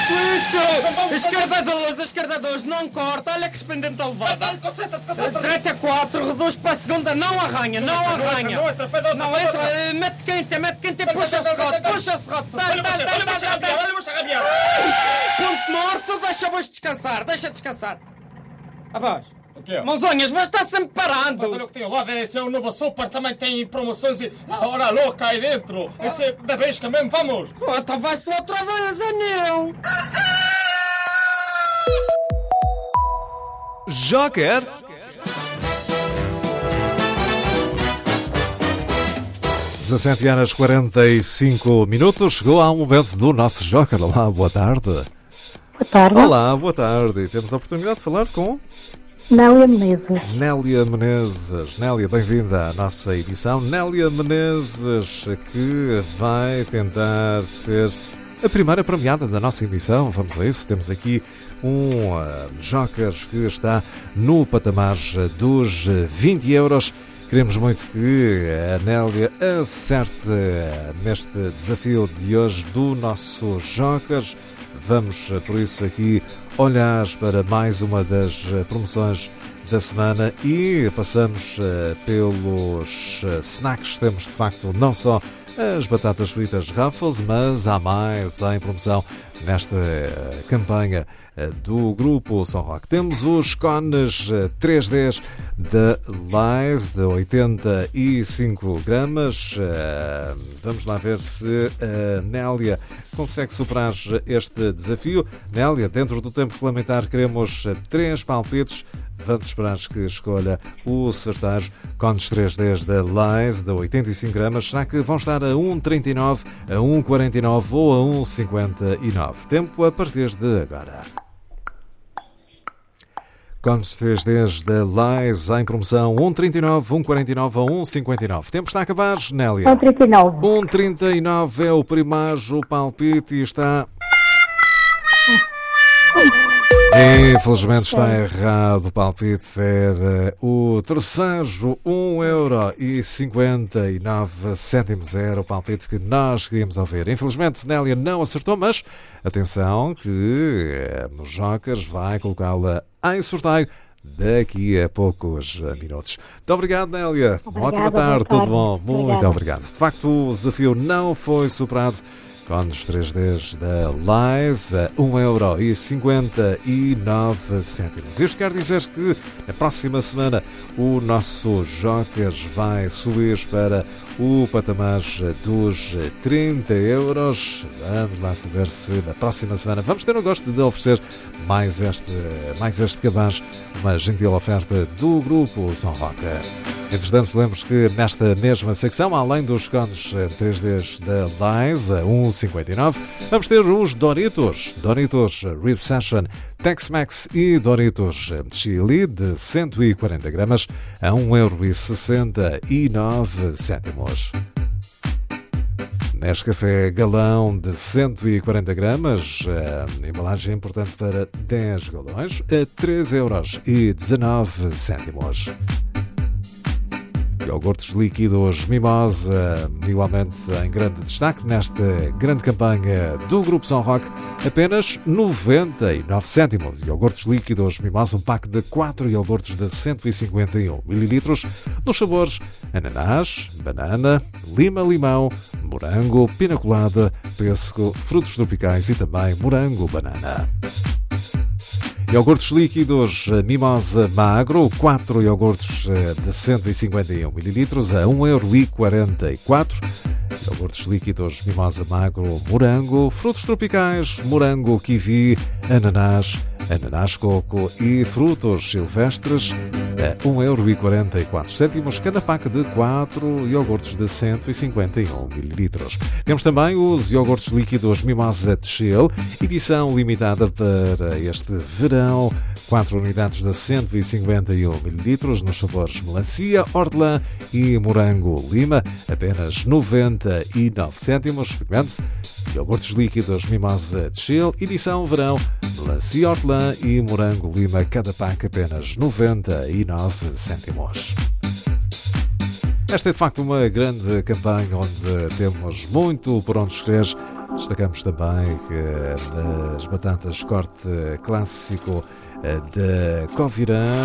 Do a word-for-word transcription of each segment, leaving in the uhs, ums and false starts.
isso! Esquerda dois, esquerda dois, não corta, olha que expendente a levada. Concentra-te, concentra-te. Direita quatro, reduz para a segunda, não arranha, não arranha. Não entra, pé de outra. Não entra, mete quente, mete quente, puxa o serrote, puxa o serrote. Olha o Chagambiar. Ponto morto, deixa o bois descansar, deixa descansar. Após. O quê? Mãozonhas, vai estar sempre parando. Mas olha o que tem ao lado, esse é o novo Super, também tem promoções e a hora louca aí dentro. Esse é da Besca mesmo, vamos. Oh, então vai-se outra vez, anel. Joker. dezassete horas quarenta e cinco minutos. Chegou ao momento do nosso Joker. Olá, boa tarde. Boa tarde. Olá, boa tarde. Temos a oportunidade de falar com Nélia Menezes. Nélia Menezes. Nélia, bem-vinda à nossa edição. Nélia Menezes, que vai tentar ser a primeira premiada da nossa emissão. Vamos a isso. Temos aqui um uh, Joker que está no patamar dos vinte euros. Queremos muito que a Nélia acerte neste desafio de hoje do nosso Joker. Vamos, por isso, aqui olhar para mais uma das promoções da semana e passamos pelos snacks. Temos, de facto, não só as batatas fritas Ruffles, mas há mais em promoção nesta campanha do Grupo São Roque. Temos os cones três D da Lays de oitenta e cinco gramas. Vamos lá ver se a Nélia consegue superar este desafio. Nélia, dentro do tempo regulamentar, queremos três palpites. Vamos esperar que escolha o sorteio cones três D da Lays de oitenta e cinco gramas. Será que vão estar a um vírgula trinta e nove, a um vírgula quarenta e nove ou a um vírgula cinquenta e nove? Tempo a partir de agora. Cones três D da Lays em promoção um vírgula trinta e nove, um vírgula quarenta e nove ou um vírgula cinquenta e nove. Tempo está a acabar, Nélia. um vírgula trinta e nove. um vírgula trinta e nove é o primeiro palpite e está... Infelizmente está errado. O palpite era o terceiro, um euro e cinquenta e nove cêntimos. Era o palpite que nós queríamos ouvir. Infelizmente, Nélia não acertou, mas atenção que nos Jokers vai colocá-la em sorteio daqui a poucos minutos. Muito obrigado, Nélia. Obrigada, Ótima tarde, tudo bom? Muito Obrigada. obrigado. De facto, o desafio não foi superado. Cones três D da Lays a um euro e cinquenta e nove cêntimos. Isto quer dizer que na próxima semana o nosso Joker vai subir para o patamar dos trinta euros. Vamos lá saber se na próxima semana vamos ter o gosto de oferecer mais este, mais este cabaz, uma gentil oferta do Grupo São Roque. Entretanto, lembro que nesta mesma secção, além dos cones três D da Lays a um vírgula cinquenta e nove, vamos ter os Doritos, Doritos Rib Session, Tex-Mex e Doritos Chili de cento e quarenta gramas a um euro e sessenta e nove cêntimos. Nescafé galão de cento e quarenta gramas, a embalagem importante para dez galões, a três euros e dezanove cêntimos. Iogurtes líquidos Mimosa, igualmente em grande destaque nesta grande campanha do Grupo São Roque, apenas noventa e nove cêntimos. Iogurtes líquidos Mimosa, um pack de quatro iogurtes de cento e cinquenta e um mililitros, nos sabores ananás, banana, lima-limão, morango, pina colada, pêssego, frutos tropicais e também morango-banana. Iogurtes líquidos Mimosa Magro, quatro iogurtes de cento e cinquenta e um mililitros a um euro e quarenta e quatro. Iogurtes líquidos Mimosa Magro Morango, frutos tropicais, morango kiwi, ananás, ananás coco e frutos silvestres a um euro e quarenta e quatro cêntimos, cada pack de quatro iogurtes de cento e cinquenta e um mililitros. Temos também os iogurtes líquidos Mimosa Chill, edição limitada para este verão, quatro unidades de cento e cinquenta e um mililitros nos sabores melancia, hortelã e morango lima, apenas noventa e nove cêntimos. Experimente. Iogurtes líquidos Mimosa Chill, edição verão, melancia, hortelã e morango lima, cada pack apenas noventa e nove cêntimos. Esta é de facto uma grande campanha onde temos muito por onde escolher Destacamos também que as batatas corte clássico da Covirã,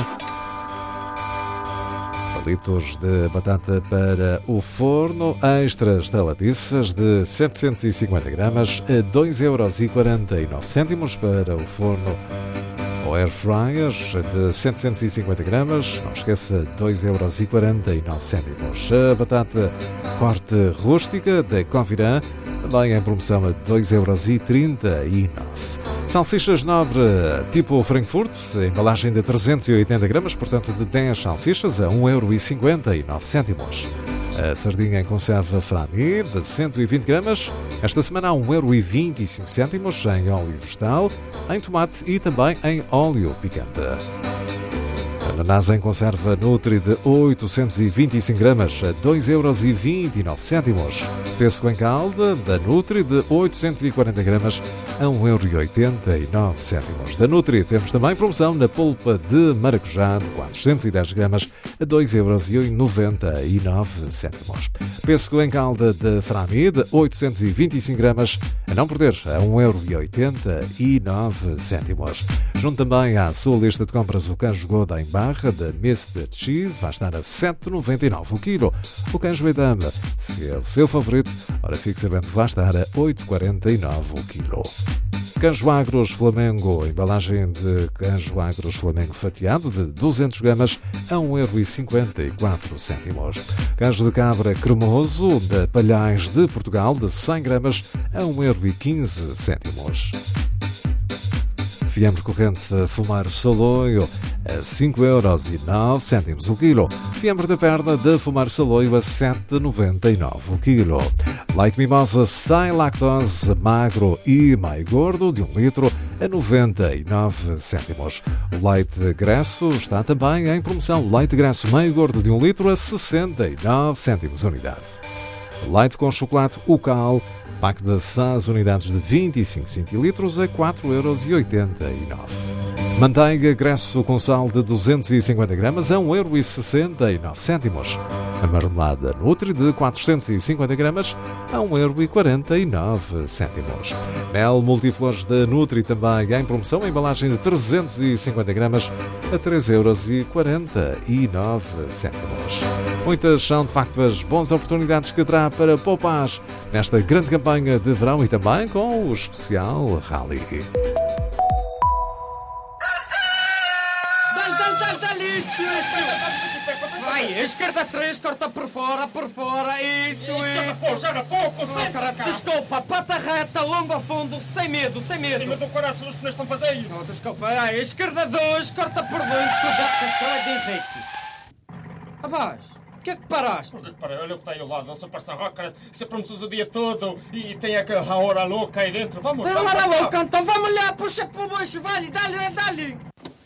palitos de batata para o forno, extras taladiças de setecentos e cinquenta gramas a dois euros e quarenta e nove cêntimos para o forno, ou air fryers de setecentos e cinquenta gramas, não esqueça, dois euros e quarenta e nove cêntimos. A batata corte rústica da Covirã, também em promoção a dois euros e trinta e nove. Salsichas nobre tipo Frankfurt, embalagem de trezentos e oitenta gramas, portanto de dez salsichas a um euro e cinquenta e nove cêntimos. A sardinha em conserva Frami de cento e vinte gramas, esta semana a um euro e vinte e cinco cêntimos em óleo vegetal, em tomate e também em óleo picante. Ananás em conserva Nutri de oitocentos e vinte e cinco gramas a dois euros e vinte e nove cêntimos. Pêssego em calda da Nutri de oitocentos e quarenta gramas a um euro e oitenta e nove cêntimos. Da Nutri temos também promoção na polpa de maracujá de quatrocentos e dez gramas a dois euros e noventa e nove cêntimos. Pêssego em calda de Frami de oitocentos e vinte e cinco gramas a não perder a um euro e oitenta e nove cêntimos. Junto também à sua lista de compras o queijo Gouda em barra da Mister Cheese vai estar a sete vírgula noventa e nove o quilo. O queijo Edam, se é o seu favorito, ora fique sabendo que vai estar a oito vírgula quarenta e nove o quilo. Queijo Agros Flamengo, embalagem de queijo Agros Flamengo fatiado de duzentas gramas a um euro e cinquenta e quatro cêntimos. Queijo de cabra cremoso da Palhais de Portugal de cem gramas a um euro e quinze cêntimos. Fiambre corrente Fumar Saloio a cinco euros e nove cêntimos o quilo. Fiambre da perna de Fumar Saloio a sete vírgula noventa e nove o quilo. Leite Mimosa sem lactose, magro e meio gordo de um litro a noventa e nove cêntimos. O leite Gresso está também em promoção. Leite Gresso meio gordo de um litro a sessenta e nove cêntimos unidade. Leite com chocolate Ucal, pack de seis unidades de vinte e cinco centilitros a quatro euros e oitenta e nove. Manteiga Gresso com sal de duzentos e cinquenta gramas a um euro e sessenta e nove cêntimos. A marmelada Nutri de quatrocentos e cinquenta gramas a um euro e quarenta e nove cêntimos. Mel multiflores da Nutri também em promoção, embalagem de trezentos e cinquenta gramas a três euros e quarenta e nove cêntimos. Muitas são de facto as boas oportunidades que terá para poupar nesta grande campanha de verão e também com o especial Rally. Vai, esquerda três, corta por fora, por fora, isso, isso. Já na pouco, Oh, caralho, desculpa, pata reta, longo ao fundo, sem medo, sem medo. Sim, mas o coração os pneus estão a fazer isso. Não, desculpa, ai, esquerda dois, corta por dentro, cuidado com a escola de Henrique. Abaixo, porquê é que paraste? Para, olha o que está aí ao lado, nossa parça roca, se promoções o dia todo e tem aquela hora louca aí dentro. Vamos, Tem vamos, hora vamos. louca, então vamos lá, puxa pro baixo, vale, dá-lhe, dá-lhe.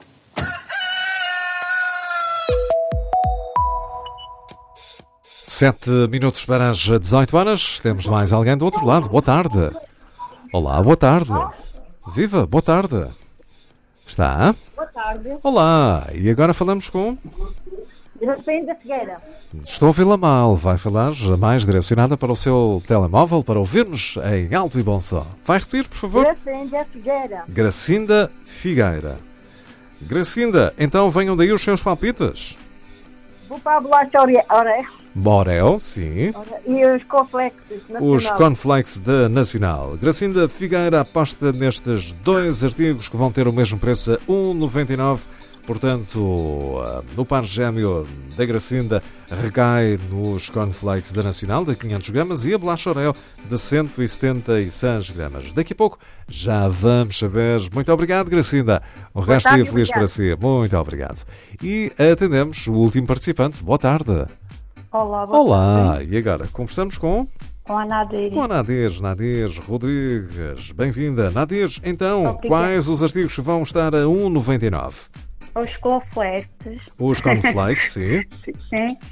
Sete minutos para as dezoito horas. Temos mais alguém do outro lado. Boa tarde. Olá, boa tarde. Viva, boa tarde. Está? Boa tarde. Olá. E agora falamos com... Gracinda Figueira. Estou a ouvi-la mal. Vai falar mais direcionada para o seu telemóvel para ouvirmos em alto e bom som. Vai repetir, por favor? Gracinda Figueira. Gracinda Figueira. Gracinda, então venham daí os seus palpites. Vou para a bolacha Ore- Oreo Borel, sim. e os complexos Os nacionais. cornflakes da Nacional. Gracinda Figueira aposta nestes dois artigos que vão ter o mesmo preço a um vírgula noventa e nove. Portanto, o par gêmeo da Gracinda recai nos cornflakes da Nacional de quinhentas gramas e a bolacha Oreo de cento e setenta e seis gramas. Daqui a pouco já vamos saber. Muito obrigado, Gracinda. Um resto de tarde, dia feliz obrigado. para si. Muito obrigado. E atendemos o último participante. Boa tarde. Olá, boa Olá. tarde. E agora, conversamos com... Com a Nadir. Com a Nadir, Nadir Rodrigues. Bem-vinda. Nadir, então, Obrigada. quais os artigos vão estar a um vírgula noventa e nove? Os complexos. Os cornflakes, sim. Sim.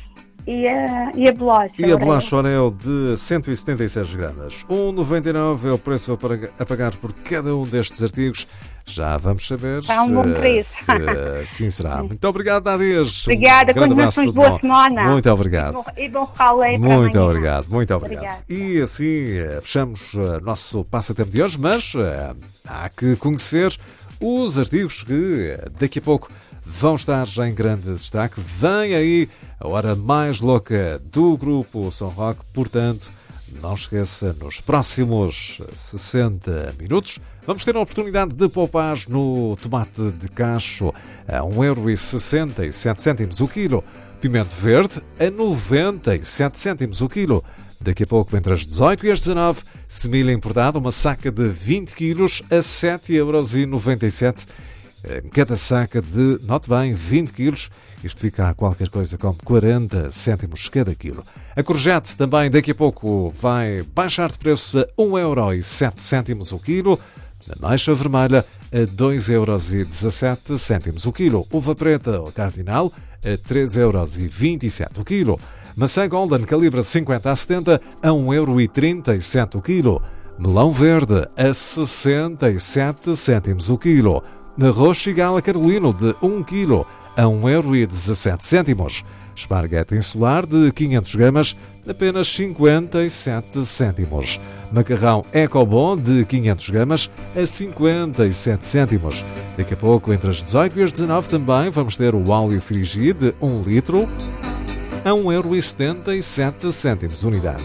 e a, e a bolacha. E a bolacha Oreo de cento e setenta e seis gramas. um vírgula noventa e nove é o preço a pagar- a pagar por cada um destes artigos. Já vamos saber Está um bom eh, preço. se assim será. Muito obrigado, Nadias. Obrigada, Um grande abraço, continuações tudo de boa bom. semana. Muito obrigado. E bom, e bom ralé para Muito amanhã. obrigado, muito obrigado. Obrigada. E assim eh, fechamos o nosso passatempo de hoje, mas eh, há que conhecer os artigos que eh, daqui a pouco vão estar já em grande destaque. Vem aí a hora mais louca do grupo São Roque, portanto, não esqueça, nos próximos sessenta minutos vamos ter a oportunidade de poupar no tomate de cacho a um euro e sessenta e sete cêntimos o quilo, pimento verde a noventa e sete cêntimos o quilo. Daqui a pouco, entre as dezoito e as dezanove, semilha importada, uma saca de vinte quilos a sete euros e noventa e sete centavos. Cada saca de, note bem, vinte quilos. Isto fica a qualquer coisa como quarenta cêntimos cada quilo. A courgette também daqui a pouco vai baixar de preço a um euro e sete cêntimos o quilo. A ameixa vermelha a dois euros e dezassete cêntimos o quilo. Uva preta ou cardinal a três euros e vinte e sete o quilo. Maçã golden calibre cinquenta a setenta a um euro e trinta e sete o quilo. Melão verde a sessenta e sete cêntimos o quilo. Arroz Chigala Carolino de um quilo a um euro e dezassete cêntimos. Esparguete insular de quinhentos gramas, apenas cinquenta e sete cêntimos. Macarrão Ecobon de quinhentos gramas a cinquenta e sete cêntimos. Daqui a pouco, entre as dezoito e as dezanove, também vamos ter o óleo frigi de um litro a um euro e setenta e sete cêntimos unidade.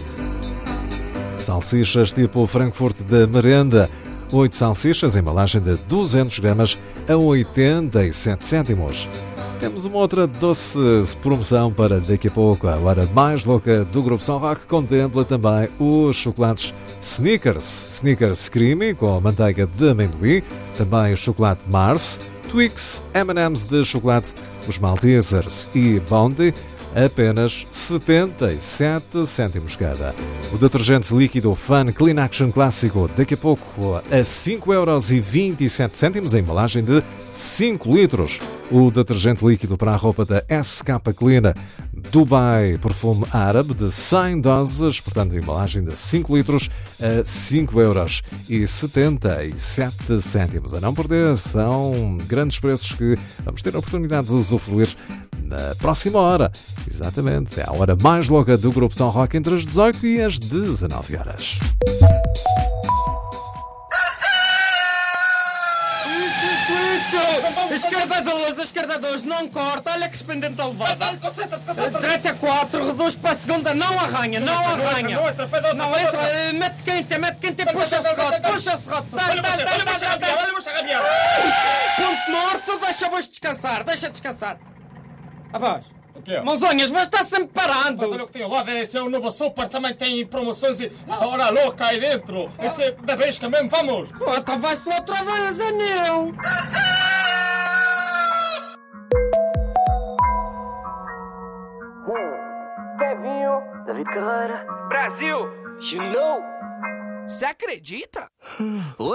Salsichas tipo Frankfurt da Merenda, oito salsichas, embalagem de duzentos gramas a oitenta e sete cêntimos. Temos uma outra doce promoção para daqui a pouco. A hora mais louca do Grupo São Roque contempla também os chocolates Snickers. Snickers Creamy com manteiga de amendoim, também o chocolate Mars, Twix, M and M's de chocolate, os Maltesers e Bounty, apenas setenta e sete cêntimos cada. O detergente líquido Fun Clean Action Clássico, daqui a pouco a cinco euros e vinte e sete cêntimos, a embalagem de cinco litros. O detergente líquido para a roupa da S K Clean Dubai Perfume Árabe de cem doses, portanto, a embalagem de cinco litros a cinco euros e setenta e sete cêntimos. A não perder, são grandes preços que vamos ter a oportunidade de usufruir na próxima hora. Exatamente, é a hora mais louca do Grupo São Roque entre as dezoito e as dezanove horas. Isso, isso, isso! Esquerda dois, esquerda dois, não corta, olha que expendente levada. Concentra-te, concentra-te. Direita quatro, reduz para a segunda, não arranha, não arranha. Não entra, pede outra, Não pede entra, outra. eh, mete quente, mete quente e puxa o serrote, puxa o serrote. Dá, Olha dá, você, dá, olha dá, você dá, rabiar, dá. olha você rabiar. Ponto morto, deixa vos descansar, deixa descansar. Rapaz, O quê? mãozinhas, vais estar sempre Mas parando. olha o que tem lá, esse é o novo super, também tem promoções e a hora louca aí dentro. Esse é da Besca mesmo, vamos. Oh, então vai-se outra vez, anel. Kevinho, David Carreira, Brasil! you know. Você acredita?